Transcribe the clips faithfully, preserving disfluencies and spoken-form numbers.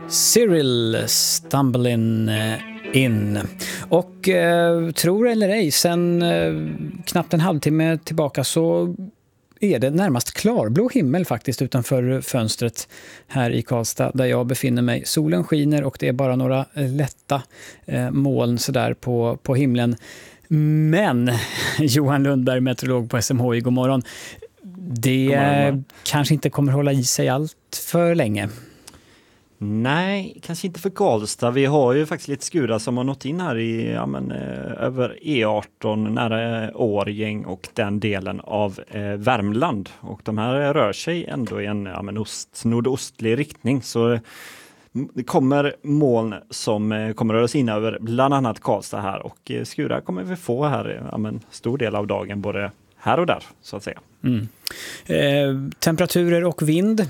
Cyril Stumbling In. Och eh, tror eller ej, sen eh, knappt en halvtimme tillbaka så är det närmast klarblå himmel faktiskt utanför fönstret här i Karlstad där jag befinner mig. Solen skiner och det är bara några lätta eh, moln sådär på, på himlen. Men Johan Lundberg, meteorolog på S M H I, god morgon. Det god morgon. Kanske inte kommer hålla i sig allt för länge. Nej, kanske inte för Karlstad. Vi har ju faktiskt lite skurar som har nått in här i, ja, men, eh, över E arton, nära Årgäng och den delen av eh, Värmland. Och de här rör sig ändå i en ja, men ost, nordostlig riktning. Så det kommer moln som eh, kommer röra sig in över bland annat Karlstad här. Och eh, skurar kommer vi få här ja, men, stor del av dagen, både här och där så att säga. Mm. Eh, temperaturer och vind?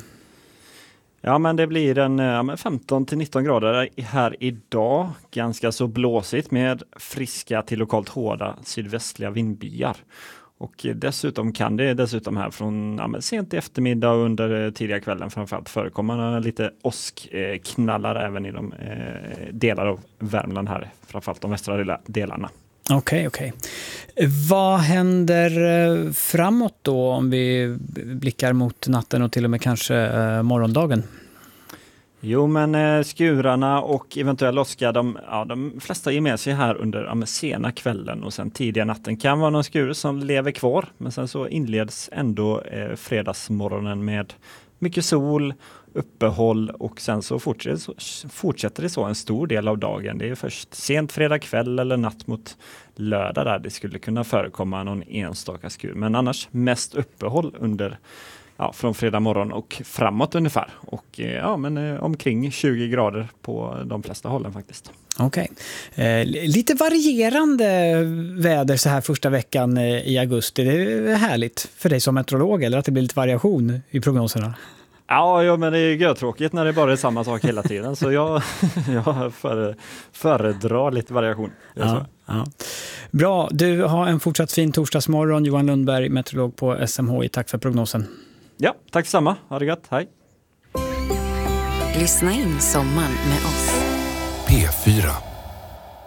Ja, men det blir en ja, femton till nitton grader här idag. Ganska så blåsigt med friska till lokalt hårda sydvästliga vindbyar. Och dessutom kan det dessutom här från ja, sent i eftermiddag och under tidiga kvällen framförallt förekomma lite åskknallar även i de eh, delar av Värmland här. Framförallt de västra delarna. Okej, okay, okej. Okay. Vad händer framåt då om vi blickar mot natten och till och med kanske eh, morgondagen? Jo, men eh, skurarna och eventuell åska, de, ja, de flesta ger med sig här under ja, sena kvällen och sen tidiga natten. Kan vara någon skur som lever kvar, men sen så inleds ändå eh, fredagsmorgonen med mycket sol, uppehåll och sen så fortsätter, fortsätter det så en stor del av dagen. Det är först sent fredag kväll eller natt mot lördag där det skulle kunna förekomma någon enstaka skur. Men annars mest uppehåll under ja, från fredag morgon och framåt ungefär. Och ja, men eh, omkring tjugo grader på de flesta hållen faktiskt. Okej. Eh, lite varierande väder så här första veckan eh, i augusti. Det är härligt för dig som meteorolog, eller att det blir lite variation i prognoserna? Ja, ja, men det är görtråkigt när det bara är samma sak hela tiden. Så jag, jag före, föredrar lite variation. Ja, ja. Bra, du har en fortsatt fin torsdagsmorgon. Johan Lundberg, meteorolog på S M H I. Tack för prognosen. Ja, tack samma. Ha det gott. Hej. Lyssna in sommaren med oss. P fyra.